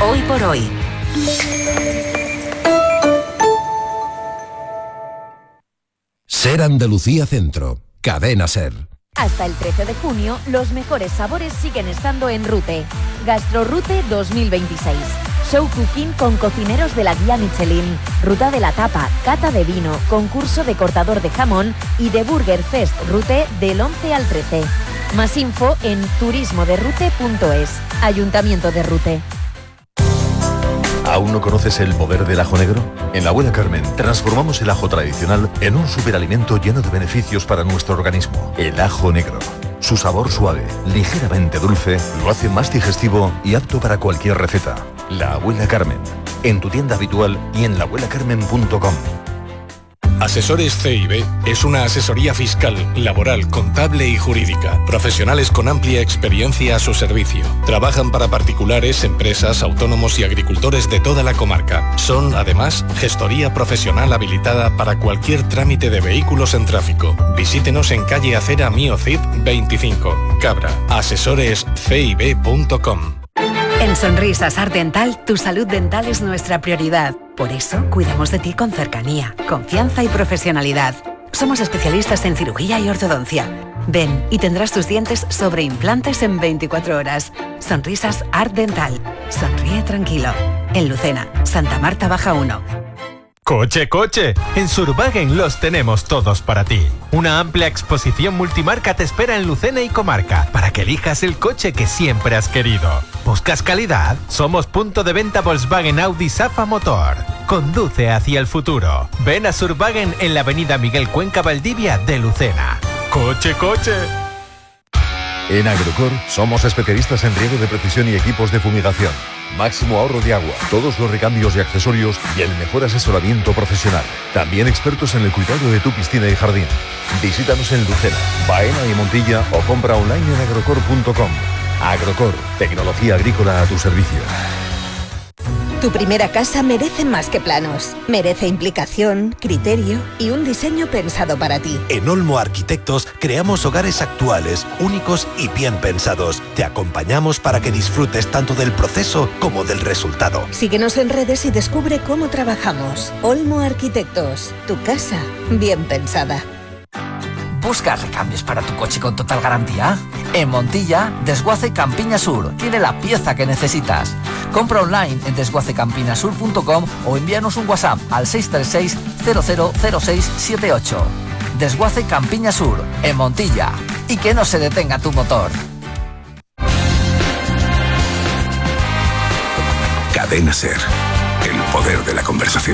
Hoy por hoy. Ser Andalucía Centro. Cadena Ser. Hasta el 13 de junio, los mejores sabores siguen estando en Rute. GastroRute 2026. Show cooking con cocineros de la guía Michelin, ruta de la tapa, cata de vino, concurso de cortador de jamón y de Burger Fest Rute del 11 al 13. Más info en turismoderrute.es. Ayuntamiento de Rute. ¿Aún no conoces el poder del ajo negro? En la Abuela Carmen transformamos el ajo tradicional en un superalimento lleno de beneficios para nuestro organismo. El ajo negro. Su sabor suave, ligeramente dulce, lo hace más digestivo y apto para cualquier receta. La Abuela Carmen. En tu tienda habitual y en laabuelacarmen.com. Asesores CIB es una asesoría fiscal, laboral, contable y jurídica. Profesionales con amplia experiencia a su servicio. Trabajan para particulares, empresas, autónomos y agricultores de toda la comarca. Son, además, gestoría profesional habilitada para cualquier trámite de vehículos en tráfico. Visítenos en calle Acera Mío Cid 25, Cabra. asesorescib.com. En Sonrisas Art Dental, tu salud dental es nuestra prioridad. Por eso, cuidamos de ti con cercanía, confianza y profesionalidad. Somos especialistas en cirugía y ortodoncia. Ven y tendrás tus dientes sobre implantes en 24 horas. Sonrisas Art Dental. Sonríe tranquilo. En Lucena, Santa Marta Baja 1. ¡Coche, coche! En Surwagen los tenemos todos para ti. Una amplia exposición multimarca te espera en Lucena y comarca para que elijas el coche que siempre has querido. ¿Buscas calidad? Somos punto de venta Volkswagen Audi Safa Motor. Conduce hacia el futuro. Ven a Surwagen en la avenida Miguel Cuenca Valdivia de Lucena. ¡Coche, coche! En Agrocor somos especialistas en riego de precisión y equipos de fumigación. Máximo ahorro de agua, todos los recambios y accesorios y el mejor asesoramiento profesional. También expertos en el cuidado de tu piscina y jardín. Visítanos en Lucena, Baena y Montilla o compra online en agrocor.com. Agrocor, tecnología agrícola a tu servicio. Tu primera casa merece más que planos. Merece implicación, criterio y un diseño pensado para ti. En Olmo Arquitectos creamos hogares actuales, únicos y bien pensados. Te acompañamos para que disfrutes tanto del proceso como del resultado. Síguenos en redes y descubre cómo trabajamos. Olmo Arquitectos, tu casa bien pensada. ¿Buscas recambios para tu coche con total garantía? En Montilla, Desguace Campiña Sur tiene la pieza que necesitas. Compra online en desguacecampinasur.com o envíanos un WhatsApp al 636 000678. Desguace Campiña Sur, en Montilla. Y que no se detenga tu motor. Cadena Ser. El poder de la conversación.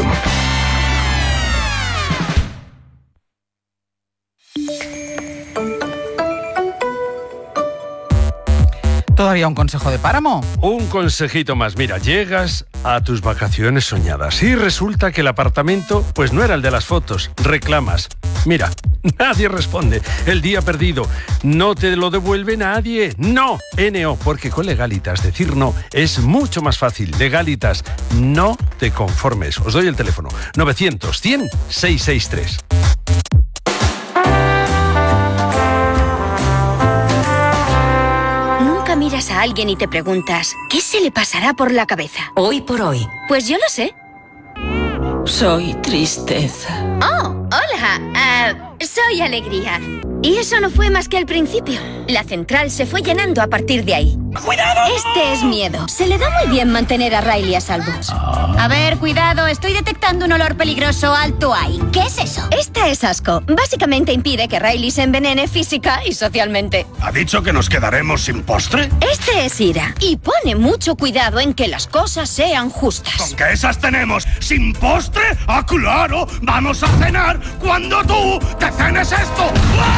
¿Todavía un consejo de páramo? Un consejito más. Mira, llegas a tus vacaciones soñadas y resulta que el apartamento pues no era el de las fotos. Reclamas. Mira, nadie responde. El día perdido. No te lo devuelve nadie. No. NO, porque con Legalitas decir no es mucho más fácil. Legalitas, no te conformes. Os doy el teléfono. 900 100 663. Miras a alguien y te preguntas, ¿qué se le pasará por la cabeza? Hoy por hoy. Pues yo lo sé. Soy tristeza. Oh, hola. Soy alegría. Y eso no fue más que el principio. La central se fue llenando a partir de ahí. ¡Cuidado! Este es miedo. Se le da muy bien mantener a Riley a salvo. A ver, cuidado. Estoy detectando un olor peligroso. Alto ahí. ¿Qué es eso? Esta es asco. Básicamente impide que Riley se envenene física y socialmente. ¿Ha dicho que nos quedaremos sin postre? Este es ira. Y pone mucho cuidado en que las cosas sean justas. ¿Con qué esas tenemos? ¿Sin postre? ¡Ah, claro! ¡Vamos a cenar cuando tú te cenes esto!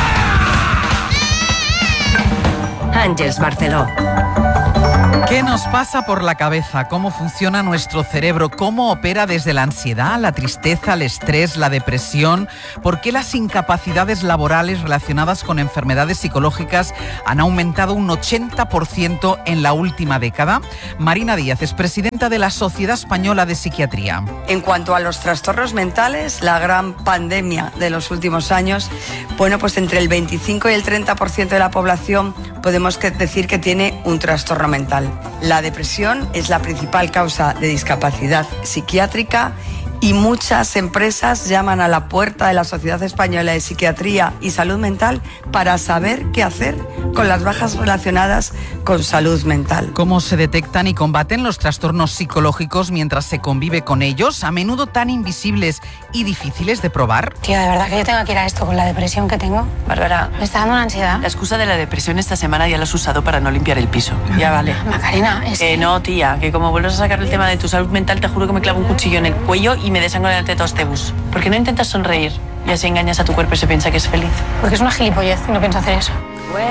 Àngels Barceló. ¿Qué nos pasa por la cabeza? ¿Cómo funciona nuestro cerebro? ¿Cómo opera desde la ansiedad, la tristeza, el estrés, la depresión? ¿Por qué las incapacidades laborales relacionadas con enfermedades psicológicas han aumentado un 80% en la última década? Marina Díaz es presidenta de la Sociedad Española de Psiquiatría. En cuanto a los trastornos mentales, la gran pandemia de los últimos años, bueno, pues entre el 25 y el 30% de la población podemos decir que tiene un trastorno mental. La depresión es la principal causa de discapacidad psiquiátrica y muchas empresas llaman a la puerta de la Sociedad Española de Psiquiatría y Salud Mental para saber qué hacer con las bajas relacionadas con salud mental. ¿Cómo se detectan y combaten los trastornos psicológicos mientras se convive con ellos, a menudo tan invisibles y difíciles de probar? Tío, de verdad que yo tengo que ir a esto con la depresión que tengo. Bárbara, me está dando una ansiedad. La excusa de la depresión esta semana ya la has usado para no limpiar el piso. Ya vale. Macarena, es que... No, tía, que como vuelvas a sacar el tema de tu salud mental, te juro que me clavo un cuchillo en el cuello y me desangro delante de todos Tebus. ¿Por qué no intentas sonreír y así engañas a tu cuerpo y se piensa que es feliz? Porque es una gilipollez y no pienso hacer eso.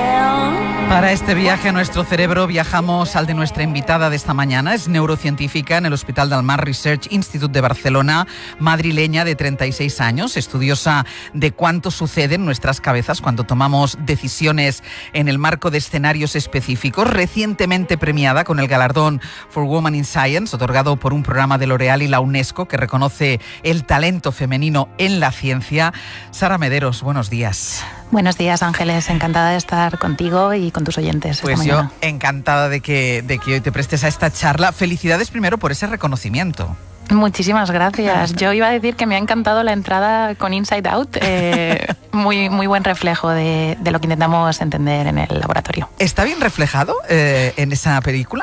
Para este viaje a nuestro cerebro viajamos al de nuestra invitada de esta mañana. Es neurocientífica en el Hospital del Mar Research Institute de Barcelona, madrileña de 36 años, estudiosa de cuánto sucede en nuestras cabezas cuando tomamos decisiones en el marco de escenarios específicos, recientemente premiada con el galardón For Women in Science, otorgado por un programa de L'Oréal y la UNESCO que reconoce el talento femenino en la ciencia. Sara Mederos, buenos días. Buenos días, Ángeles. Encantada de estar contigo y con tus oyentes. Pues yo encantada de que hoy te prestes a esta charla. Felicidades primero por ese reconocimiento. Muchísimas gracias. Yo iba a decir que me ha encantado la entrada con Inside Out. Muy buen reflejo de lo que intentamos entender en el laboratorio. ¿Está bien reflejado en esa película?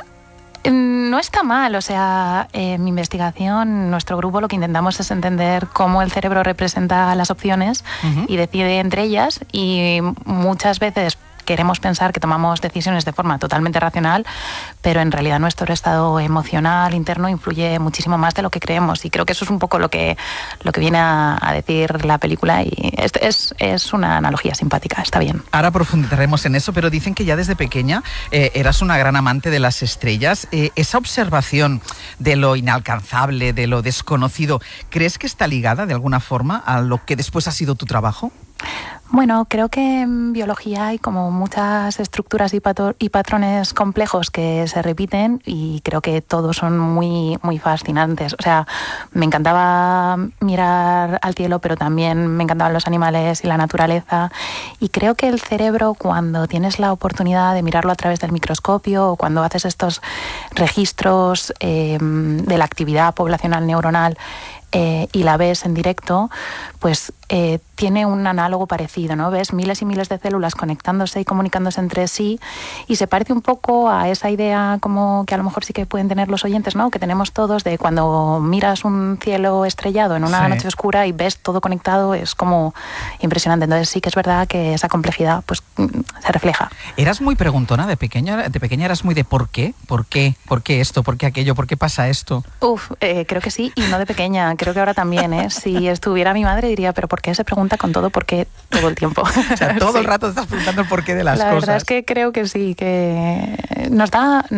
No está mal, o sea, mi investigación, nuestro grupo lo que intentamos es entender cómo el cerebro representa las opciones y decide entre ellas, y muchas veces queremos pensar que tomamos decisiones de forma totalmente racional, pero en realidad nuestro estado emocional interno influye muchísimo más de lo que creemos, y creo que eso es un poco lo que viene a decir la película, y es una analogía simpática, está bien. Ahora profundizaremos en eso, pero dicen que ya desde pequeña eras una gran amante de las estrellas. Esa observación de lo inalcanzable, de lo desconocido, ¿crees que está ligada de alguna forma a lo que después ha sido tu trabajo? Bueno, creo que en biología hay como muchas estructuras y patrones complejos que se repiten, y creo que todos son muy fascinantes. O sea, me encantaba mirar al cielo, pero también me encantaban los animales y la naturaleza, y creo que el cerebro, cuando tienes la oportunidad de mirarlo a través del microscopio, o cuando haces estos registros de la actividad poblacional neuronal y la ves en directo, pues tiene un análogo parecido, ¿no? Ves miles y miles de células conectándose y comunicándose entre sí, y se parece un poco a esa idea como que a lo mejor sí que pueden tener los oyentes, ¿no? Que tenemos todos, de cuando miras un cielo estrellado en una noche oscura y ves todo conectado, es como impresionante. Entonces sí que es verdad que esa complejidad pues se refleja. ¿Eras muy preguntona de pequeña? ¿De pequeña eras muy de por qué? ¿Por qué? ¿Por qué esto? ¿Por qué aquello? ¿Por qué pasa esto? Creo que sí, y no de pequeña. Creo que ahora también, ¿eh? Si estuviera mi madre diría, pero ¿por qué se pregunta con todo? ¿Por qué todo el tiempo? O sea, todo el rato estás preguntando el porqué de las cosas. La verdad es que creo que sí, que nos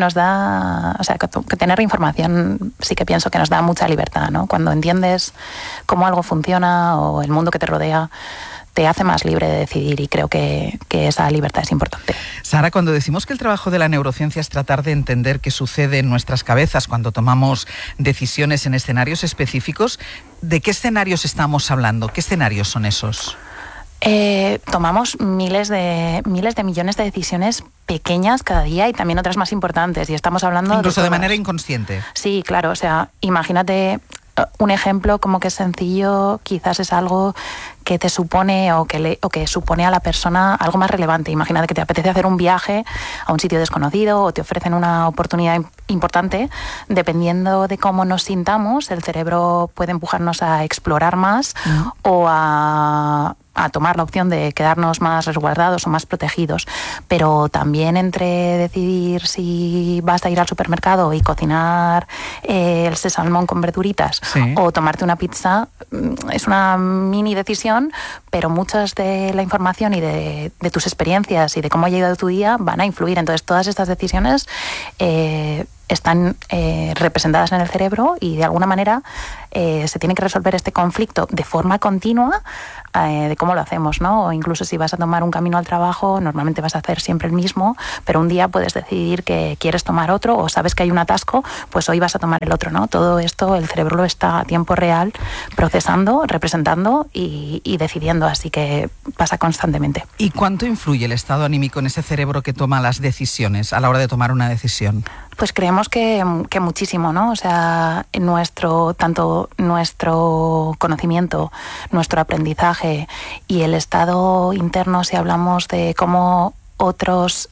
da, o sea, que tener información sí que pienso que nos da mucha libertad, ¿no? Cuando entiendes cómo algo funciona o el mundo que te rodea, te hace más libre de decidir, y creo que esa libertad es importante. Sara, cuando decimos que el trabajo de la neurociencia es tratar de entender qué sucede en nuestras cabezas cuando tomamos decisiones en escenarios específicos, ¿de qué escenarios estamos hablando? ¿Qué escenarios son esos? Tomamos miles de millones de decisiones pequeñas cada día, y también otras más importantes, y estamos hablando incluso de manera inconsciente. Sí, claro, o sea, imagínate un ejemplo como que es sencillo, quizás es algo que te supone o que supone a la persona algo más relevante. Imagínate que te apetece hacer un viaje a un sitio desconocido o te ofrecen una oportunidad importante. Dependiendo de cómo nos sintamos, el cerebro puede empujarnos a explorar más o a tomar la opción de quedarnos más resguardados o más protegidos. Pero también entre decidir si vas a ir al supermercado y cocinar el salmón con verduritas o tomarte una pizza, es una mini decisión, pero muchas de la información y de tus experiencias y de cómo ha llegado tu día van a influir. Entonces todas estas decisiones están representadas en el cerebro, y de alguna manera se tiene que resolver este conflicto de forma continua de cómo lo hacemos, ¿no? O incluso si vas a tomar un camino al trabajo, normalmente vas a hacer siempre el mismo, pero un día puedes decidir que quieres tomar otro, o sabes que hay un atasco, pues hoy vas a tomar el otro, ¿no? Todo esto el cerebro lo está a tiempo real procesando, representando y decidiendo, así que pasa constantemente. ¿Y cuánto influye el estado anímico en ese cerebro que toma las decisiones a la hora de tomar una decisión? Pues creemos que muchísimo, ¿no? O sea, tanto nuestro conocimiento, nuestro aprendizaje y el estado interno, si hablamos de cómo otros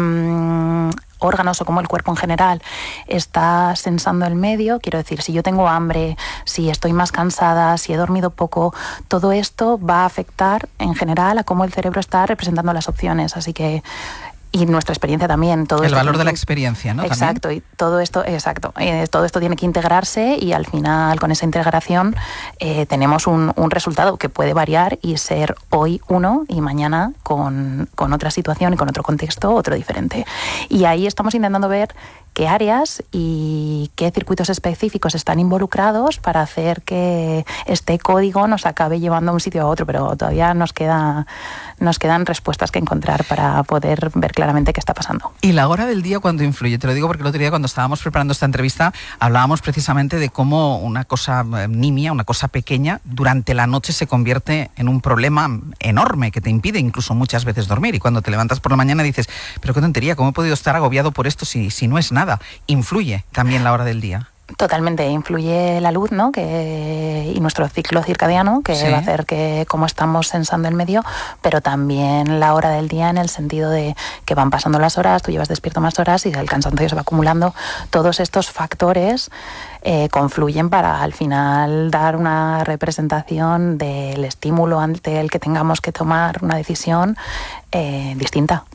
órganos o como el cuerpo en general está sensando el medio, quiero decir, si yo tengo hambre, si estoy más cansada, si he dormido poco, todo esto va a afectar en general a cómo el cerebro está representando las opciones, así que y nuestra experiencia también. Todo el valor de la experiencia, ¿no? Exacto, ¿También? Y todo esto tiene que integrarse y al final con esa integración tenemos un resultado que puede variar y ser hoy uno y mañana con otra situación y con otro contexto, otro diferente. Y ahí estamos intentando ver qué áreas y qué circuitos específicos están involucrados para hacer que este código nos acabe llevando a un sitio a otro, pero todavía nos quedan respuestas que encontrar para poder ver claramente qué está pasando. ¿Y la hora del día cuándo influye? Te lo digo porque el otro día cuando estábamos preparando esta entrevista hablábamos precisamente de cómo una cosa nimia, una cosa pequeña, durante la noche se convierte en un problema enorme que te impide incluso muchas veces dormir, y cuando te levantas por la mañana dices, pero qué tontería, ¿cómo he podido estar agobiado por esto si no es nada? Influye también la hora del día. Totalmente, influye la luz, ¿no? Y nuestro ciclo circadiano, que sí va a hacer que cómo estamos sensando el medio, pero también la hora del día en el sentido de que van pasando las horas, tú llevas despierto más horas y el cansancio se va acumulando. Todos estos factores confluyen para al final dar una representación del estímulo ante el que tengamos que tomar una decisión distinta.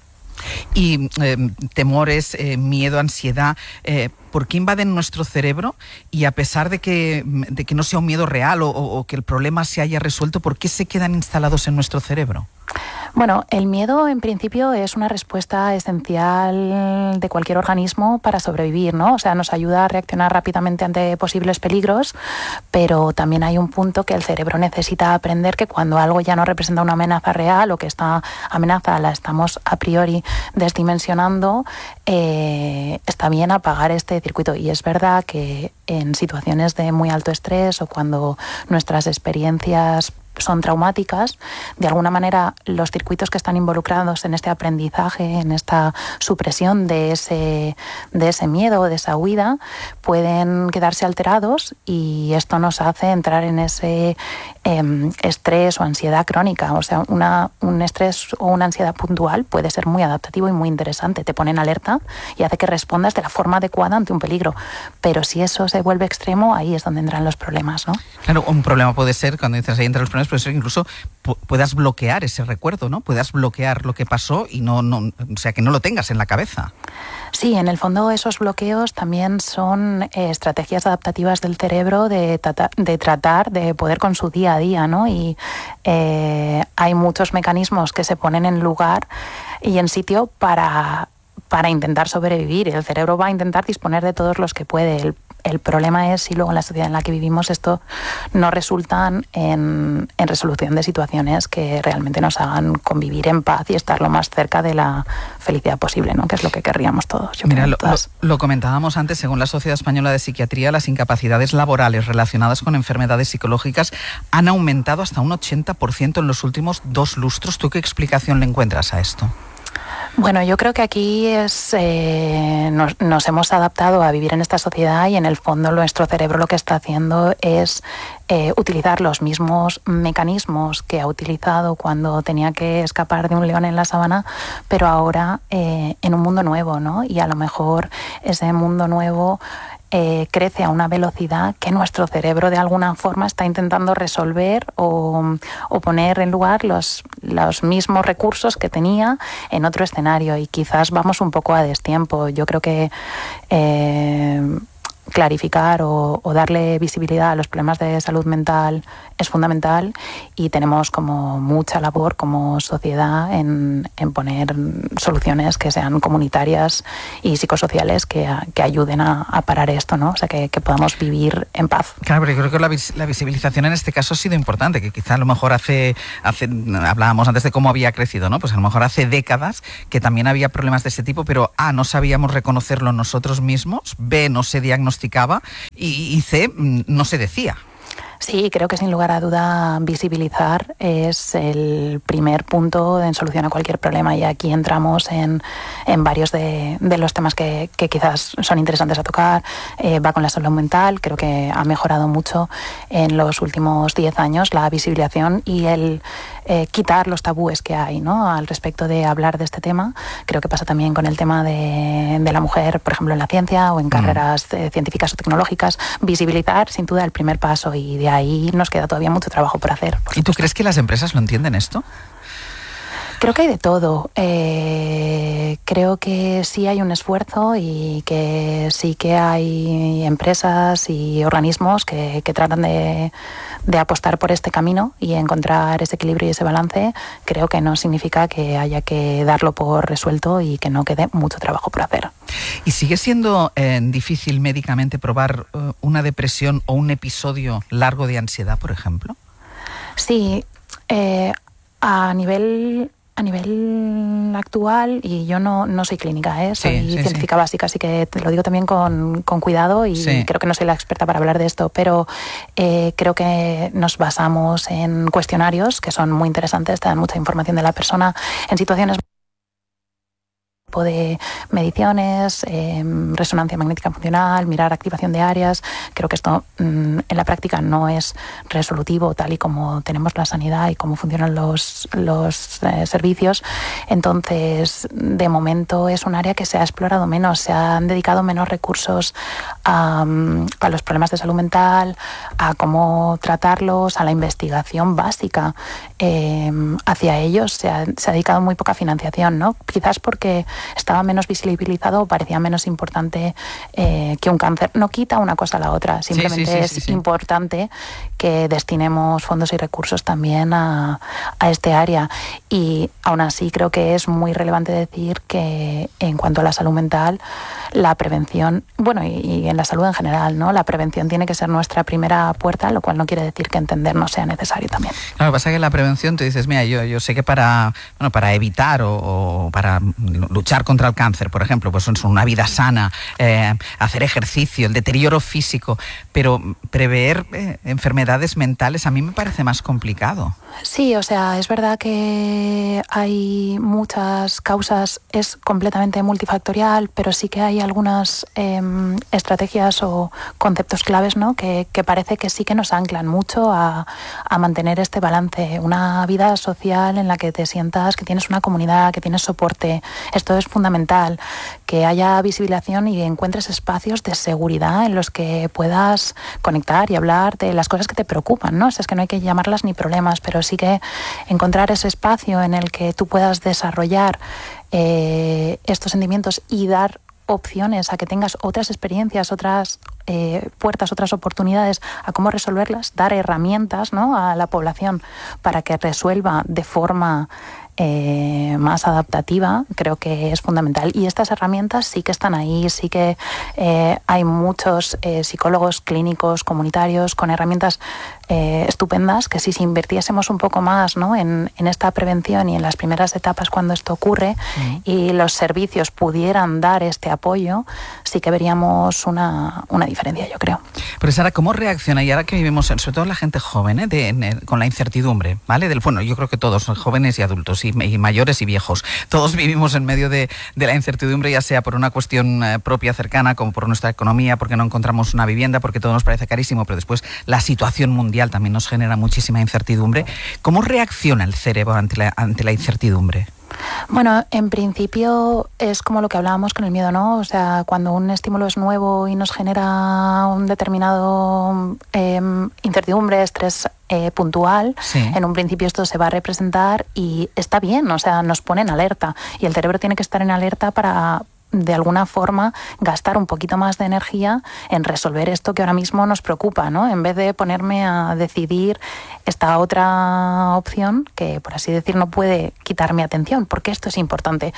Y temores, miedo, ansiedad, ¿por qué invaden nuestro cerebro? Y a pesar de que no sea un miedo real o que el problema se haya resuelto, ¿por qué se quedan instalados en nuestro cerebro? Bueno, el miedo en principio es una respuesta esencial de cualquier organismo para sobrevivir, ¿no? O sea, nos ayuda a reaccionar rápidamente ante posibles peligros, pero también hay un punto que el cerebro necesita aprender, que cuando algo ya no representa una amenaza real o que esta amenaza la estamos a priori desdimensionando, está bien apagar este circuito. Y es verdad que en situaciones de muy alto estrés o cuando nuestras experiencias son traumáticas, de alguna manera los circuitos que están involucrados en este aprendizaje, en esta supresión de ese miedo, de esa huida, pueden quedarse alterados y esto nos hace entrar en ese estrés o ansiedad crónica. O sea, un estrés o una ansiedad puntual puede ser muy adaptativo y muy interesante, te pone en alerta y hace que respondas de la forma adecuada ante un peligro, pero si eso se vuelve extremo, ahí es donde entran los problemas, ¿no? Claro, un problema puede ser, cuando dices ahí entran los problemas, puede ser que incluso puedas bloquear ese recuerdo, ¿no? Puedas bloquear lo que pasó y o sea, que no lo tengas en la cabeza. Sí, en el fondo esos bloqueos también son estrategias adaptativas del cerebro de tratar de poder con su día a día, ¿no? Y hay muchos mecanismos que se ponen en lugar y en sitio para intentar sobrevivir. El cerebro va a intentar disponer de todos los que puede. El problema es si luego en la sociedad en la que vivimos esto no resultan en resolución de situaciones que realmente nos hagan convivir en paz y estar lo más cerca de la felicidad posible, ¿no? Que es lo que querríamos todos. Mira, lo comentábamos antes, según la Sociedad Española de Psiquiatría, las incapacidades laborales relacionadas con enfermedades psicológicas han aumentado hasta un 80% en los últimos 2 lustros. ¿Tú qué explicación le encuentras a esto? Bueno, yo creo que aquí nos hemos adaptado a vivir en esta sociedad y en el fondo nuestro cerebro lo que está haciendo es utilizar los mismos mecanismos que ha utilizado cuando tenía que escapar de un león en la sabana, pero ahora en un mundo nuevo, ¿no? Y a lo mejor ese mundo nuevo crece a una velocidad que nuestro cerebro de alguna forma está intentando resolver o poner en lugar los mismos recursos que tenía en otro escenario, y quizás vamos un poco a destiempo. Yo creo que clarificar o darle visibilidad a los problemas de salud mental es fundamental, y tenemos como mucha labor como sociedad en poner soluciones que sean comunitarias y psicosociales que ayuden a parar esto, ¿no? O sea, que podamos vivir en paz. Claro, pero yo creo que la visibilización en este caso ha sido importante, que quizá a lo mejor hablábamos antes de cómo había crecido, ¿no? Pues a lo mejor hace décadas que también había problemas de ese tipo, pero A, no sabíamos reconocerlo nosotros mismos, B, no se diagnosticaba y C, no se decía. Sí, creo que sin lugar a duda visibilizar es el primer punto en solución a cualquier problema, y aquí entramos en varios de los temas que quizás son interesantes a tocar. Va con la salud mental, creo que ha mejorado mucho en los últimos 10 años la visibilización y el quitar los tabúes que hay, ¿no?, al respecto de hablar de este tema. Creo que pasa también con el tema de la mujer, por ejemplo, en la ciencia o en carreras científicas o tecnológicas. Visibilizar, sin duda, el primer paso, y de ahí nos queda todavía mucho trabajo por hacer. ¿Y tú crees que las empresas lo entienden esto? Creo que hay de todo. Creo que sí hay un esfuerzo y que sí que hay empresas y organismos que tratan de apostar por este camino y encontrar ese equilibrio y ese balance. Creo que no significa que haya que darlo por resuelto y que no quede mucho trabajo por hacer. ¿Y sigue siendo difícil médicamente probar una depresión o un episodio largo de ansiedad, por ejemplo? Sí, a nivel actual, y yo no soy clínica, soy científica básica, así que te lo digo también con cuidado, y creo que no soy la experta para hablar de esto, pero creo que nos basamos en cuestionarios que son muy interesantes, te dan mucha información de la persona en situaciones de mediciones, resonancia magnética funcional, mirar activación de áreas. Creo que esto en la práctica no es resolutivo, tal y como tenemos la sanidad y cómo funcionan los servicios. Entonces, de momento es un área que se ha explorado menos, se han dedicado menos recursos a los problemas de salud mental, a cómo tratarlos, a la investigación básica hacia ellos. Se ha dedicado muy poca financiación, ¿no? Quizás porque estaba menos visibilizado o parecía menos importante que un cáncer. No quita una cosa a la otra, simplemente es importante que destinemos fondos y recursos también a este área. Y aún así creo que es muy relevante decir que en cuanto a la salud mental, la prevención, bueno, y en la salud en general, ¿no?, la prevención tiene que ser nuestra primera puerta, lo cual no quiere decir que entender no sea necesario también. Claro, lo que pasa es que la prevención, tú dices, mira, yo sé que para evitar o para luchar contra el cáncer, por ejemplo, pues son una vida sana, hacer ejercicio, el deterioro físico, pero prever enfermedades mentales a mí me parece más complicado. Sí, o sea, es verdad que hay muchas causas, es completamente multifactorial, pero sí que hay algunas estrategias o conceptos claves, ¿no?, que parece que sí que nos anclan mucho a mantener este balance, una vida social en la que te sientas que tienes una comunidad, que tienes soporte. Esto es fundamental, que haya visibilización y encuentres espacios de seguridad en los que puedas conectar y hablar de las cosas que te preocupan, ¿no? O sea, es que no hay que llamarlas ni problemas, pero sí que encontrar ese espacio en el que tú puedas desarrollar estos sentimientos y dar opciones a que tengas otras experiencias, otras puertas, otras oportunidades a cómo resolverlas, dar herramientas, ¿no?, a la población para que resuelva de forma más adaptativa, creo que es fundamental. Y estas herramientas sí que están ahí, sí que hay muchos psicólogos clínicos, comunitarios, con herramientas estupendas, que si invirtiésemos un poco más, ¿no?, en esta prevención y en las primeras etapas cuando esto ocurre, y los servicios pudieran dar este apoyo, sí que veríamos una diferencia, yo creo. Pero Sara, ¿cómo reacciona? Y ahora que vivimos, sobre todo la gente joven, con la incertidumbre, ¿vale? Bueno, yo creo que todos, jóvenes y adultos, y mayores y viejos, todos vivimos en medio de la incertidumbre, ya sea por una cuestión propia cercana, como por nuestra economía, porque no encontramos una vivienda, porque todo nos parece carísimo, pero después la situación mundial también nos genera muchísima incertidumbre. ¿Cómo reacciona el cerebro ante la incertidumbre? Bueno, en principio es como lo que hablábamos con el miedo, ¿no? O sea, cuando un estímulo es nuevo y nos genera un determinado incertidumbre, estrés puntual, en un principio esto se va a representar y está bien, o sea, nos pone en alerta, y el cerebro tiene que estar en alerta para, de alguna forma, gastar un poquito más de energía en resolver esto que ahora mismo nos preocupa, ¿no? En vez de ponerme a decidir esta otra opción que, por así decir, no puede quitar mi atención, porque esto es importante.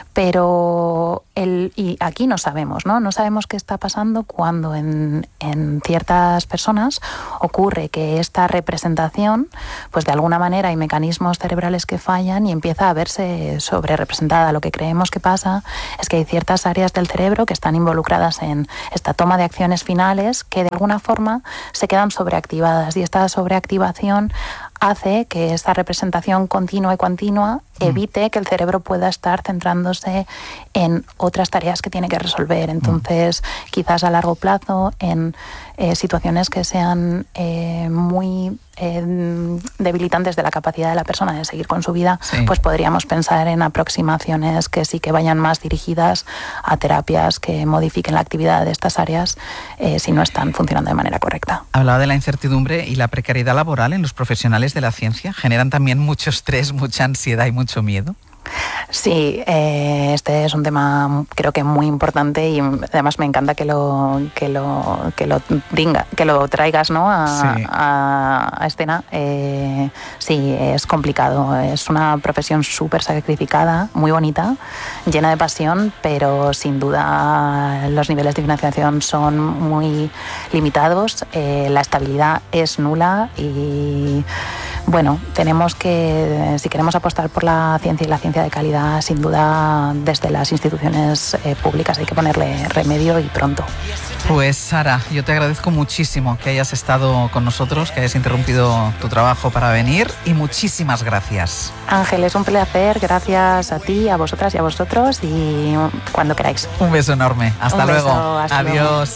Pero y aquí no sabemos, ¿no? No sabemos qué está pasando cuando en ciertas personas ocurre que esta representación, pues de alguna manera hay mecanismos cerebrales que fallan y empieza a verse sobre representada. Lo que creemos que pasa es que hay ciertas áreas del cerebro que están involucradas en esta toma de acciones finales que de alguna forma se quedan sobreactivadas, y esta sobreactivación hace que esta representación continua y continua evite que el cerebro pueda estar centrándose en otras tareas que tiene que resolver. Entonces, quizás a largo plazo, en situaciones que sean muy debilitantes de la capacidad de la persona de seguir con su vida, pues podríamos pensar en aproximaciones que sí que vayan más dirigidas a terapias que modifiquen la actividad de estas áreas si no están funcionando de manera correcta. Hablaba de la incertidumbre y la precariedad laboral en los profesionales de la ciencia. ¿Generan también mucho estrés, mucha ansiedad y mucho miedo? Sí, este es un tema creo que muy importante, y además me encanta que lo traigas, ¿no? a escena. Sí, es complicado. Es una profesión súper sacrificada, muy bonita, llena de pasión, pero sin duda los niveles de financiación son muy limitados, la estabilidad es nula y bueno, tenemos que, si queremos apostar por la ciencia y la ciencia de calidad, sin duda desde las instituciones públicas hay que ponerle remedio y pronto. Pues Sara, yo te agradezco muchísimo que hayas estado con nosotros, que hayas interrumpido tu trabajo para venir, y muchísimas gracias. Ángel, es un placer, gracias a ti, a vosotras y a vosotros, y cuando queráis. Un beso enorme, hasta luego. Hasta adiós.